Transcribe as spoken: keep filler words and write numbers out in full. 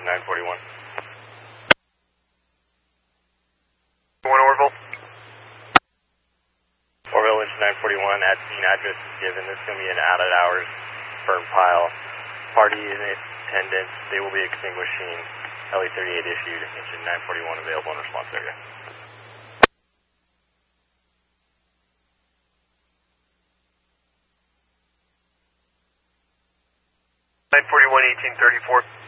nine forty-one. One Orville. Orville, Winch nine forty-one, at scene address is given. This is going to be an out of hours burn pile. Party in attendance, they will be extinguishing. L E thirty-eight issued, engine nine forty-one available in response area. nine forty-one, eighteen thirty-four.